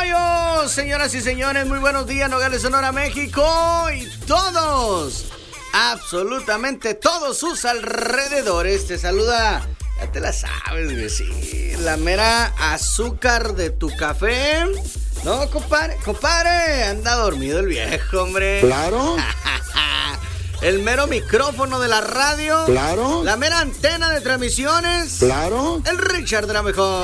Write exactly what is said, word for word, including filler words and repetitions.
rollo, señoras y señores? Muy buenos días, Nogales, Sonora, México y todos, absolutamente todos sus alrededores. Te saluda, ya te la sabes, güey, sí, la mera azúcar de tu café. No, compadre, compadre, anda dormido el viejo, hombre. Claro. El mero micrófono de la radio. Claro. La mera antena de transmisiones. Claro. El Richard de la mejor.